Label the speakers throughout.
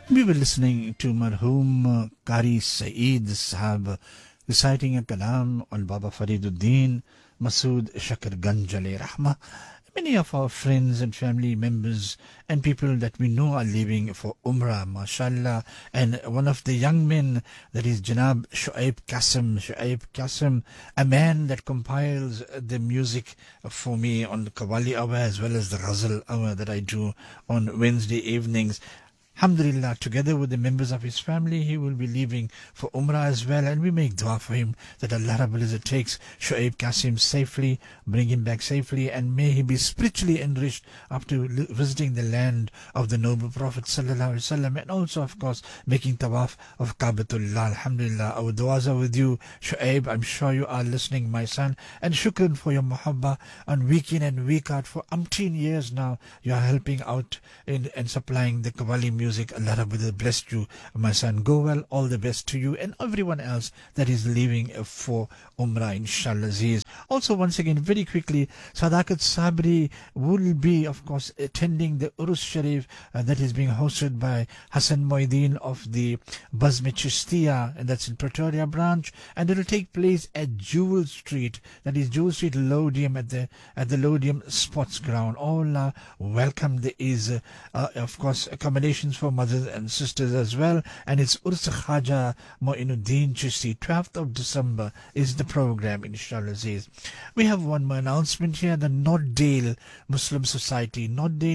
Speaker 1: We were listening to Marhum Qari Saeed Sahab reciting a kalam on Baba Fariduddin Masood Shakar Ganj alayhi rahmah. Many of our friends and family members and people that we know are leaving for Umrah, mashallah. And one of the young men, that is Janab Shuaib Qasim, a man that compiles the music for me on the Qawwali hour as well as the Ghazal hour that I do on Wednesday evenings. Alhamdulillah, together with the members of his family, he will be leaving for Umrah as well, and we make dua for him that Allah Rabbul Izzat takes Shuaib Qasim safely, bring him back safely, and may he be spiritually enriched after visiting the land of the noble Prophet Sallallahu Alaihi Wasallam, and also, of course, making tawaf of Kaabatullah. Alhamdulillah, our duas are with you, Shuaib. I'm sure you are listening, my son, and shukran for your muhabba on week in and week out. For umpteen years now, you are helping out and supplying the Qawwali music. Allah Rabbul bless you, my son. Go well, all the best to you and everyone else that is leaving for Umrah, inshallah Aziz. Also, once again, very quickly, Sadaqat Sabri will be, of course, attending the Urus Sharif that is being hosted by Hassan Moideen of the Bazm Chishtiya, and that's in Pretoria branch, and it will take place at Jewel Street, that is Jewel Street Lodium, at the Lodium Sports Ground. All welcome. There is, of course, accommodations for mothers and sisters as well, and it's Urs Khaja Moinuddin Chishti. 12th of December is the program, inshallah Aziz. We have one more announcement here. The Noddale Muslim Society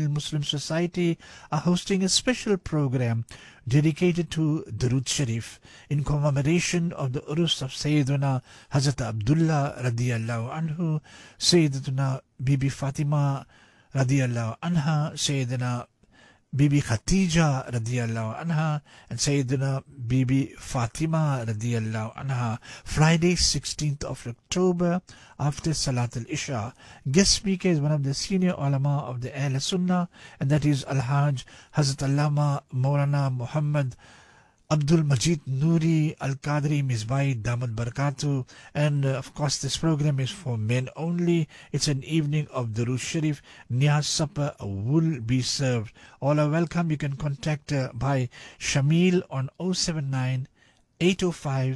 Speaker 1: are hosting a special program dedicated to Durood Sharif in commemoration of the Urus of Sayyiduna Hazrat Abdullah radiyallahu anhu, Sayyiduna Bibi Fatima radiyallahu anha, Sayyidina Bibi Khatija radiyallahu anha, and Sayyidina Bibi Fatima radiyallahu anha. Friday 16th of October after Salat al-Isha. Guest speaker is one of the senior ulama of the Ahl Sunnah, and that is Al-Hajj Hazrat Allama Maulana Muhammad Abdul Majid Noori Al-Qadri Mizbai Damat Barakatuh. And of course, this program is for men only. It's an evening of Durood Sharif. Niyaz supper will be served. All are welcome. You can contact by Shamil on 079 805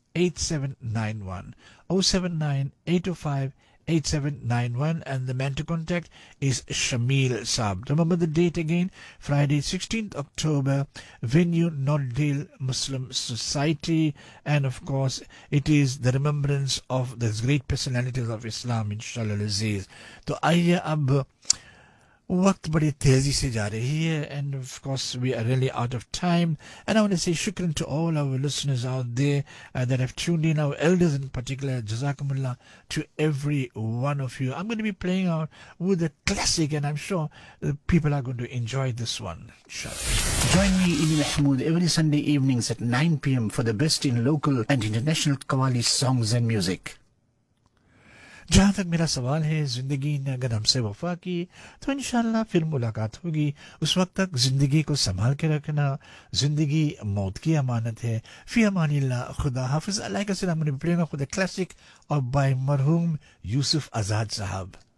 Speaker 1: 8791. 079 805 8791, and the man to contact is Shamil Saab. Remember the date again, Friday 16th October, venue Noddale Muslim Society, and of course it is the remembrance of the great personalities of Islam, inshallah Aziz. तो आइए अब वक्त बड़ी तेजी से जा रही है, and of course we are really out of time, and I want to say shukran to all our listeners out there that have tuned in, our elders in particular. Jazakumullah to every one of you. I'm going to be playing out with a classic, and I'm sure the people are going to enjoy this one, inshallah. Join me, Ili Mahmood, every Sunday evenings at 9 p.m. for the best in local and international Qawwali songs and music. जहाँ तक मेरा सवाल है, जिंदगी ने अगर हमसे वफा की तो इंशाल्लाह फिर मुलाकात होगी. उस वक्त तक जिंदगी को संभाल के रखना. जिंदगी मौत की अमानत है. फी अमानिल्लाह, खुदा हाफिज. Like I said, I'm going to be playing off with a classic by Marhum Yusuf Azad Sahab.